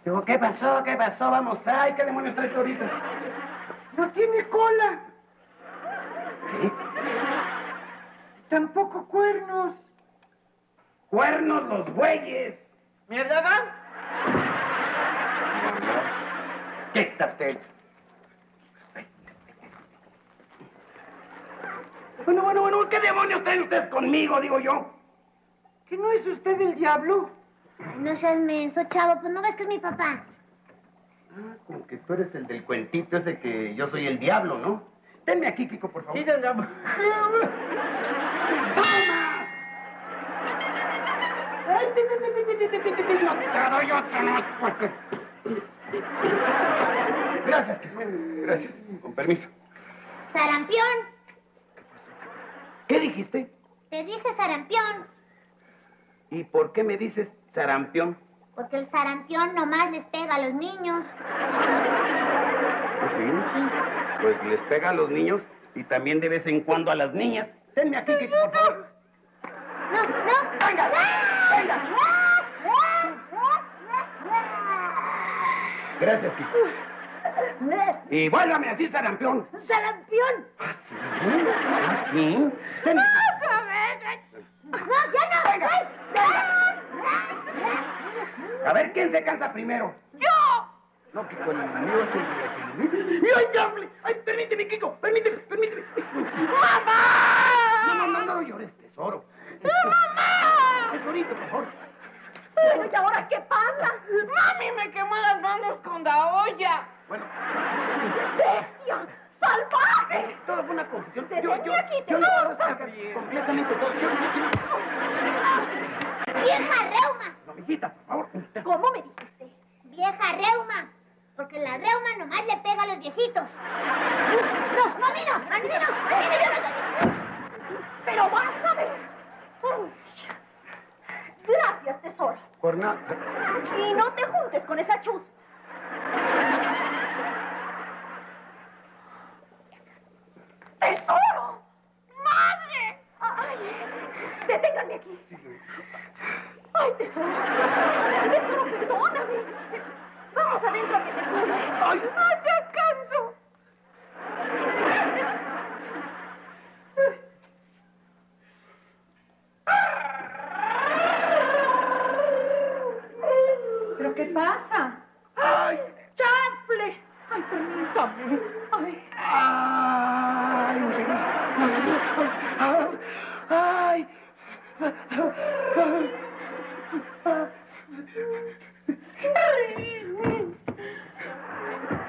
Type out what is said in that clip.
Digo, ¿qué pasó? ¿Qué pasó? Vamos, ay, ¿qué demonios traes tú ahorita? No tiene cola. ¿Qué? Tampoco cuernos. ¡Cuernos los bueyes! ¿Mierda, van? Quítate. Bueno, ¿qué demonios traen ustedes conmigo, digo yo? ¿Que no es usted el diablo? No seas menso, chavo, pues no ves que es mi papá. Como que tú eres el del cuentito ese que yo soy el diablo, ¿no? Tenme aquí, Kiko, por favor. Sí, tengamos. ¡Toma! ¡Ay, no te doy otro, no! Gracias, Kiko. Gracias. Con permiso. Sarampión. ¿Qué dijiste? Te dije sarampión. ¿Y por qué me dices sarampión? Porque el sarampión nomás les pega a los niños. ¿Ah, sí? Sí. Pues les pega a los niños y también de vez en cuando a las niñas. Tenme aquí, Kiko, por favor. No. ¡Venga! ¡Venga! Gracias, Kiko. Y vuélvame a decir sarampión. ¡Sarampión! ¿Ah, sí? ¿Ah, sí? Tenme. ¡Otra vez! ¡No, ya no! Venga, A ver, ¿quién se cansa primero? ¡Yo! No, Kiko, el mío es el de ¡ay, diable! ¡Ay, permíteme, Kiko! ¡Permíteme! ¡Mamá! No llores, tesoro. ¡Mamá! Tesorito, por favor. Bueno, ¿y ahora qué pasa? ¡Mami, me quemó las manos con la olla! Bueno, ¡Bestia! ¡Salvaje! todo fue una confusión. Te Yo tenía aquí, no tesoro. puedo sacar completamente todo. ¡Vieja reuma! No, mijita, por favor. ¿Cómo me dijiste? Vieja reuma. Porque la reuma nomás le pega a los viejitos. No, a mí no. Pero vas a ver. Gracias, tesoro. Por nada. Y no te juntes con esa chus. ¡Tesoro! ¡Madre! ¡Ay! ¡Deténganme aquí! ¡Ay, tesoro! ¡Tesoro, perdóname! Vamos adentro a que te cure. ¡Ay, ya canso! ¿Pero qué pasa? ¡Ay! ¡Chanfle! ¡Ay, permítame! ¡Ay! ¡Ay! Muchas gracias. ¡Ay!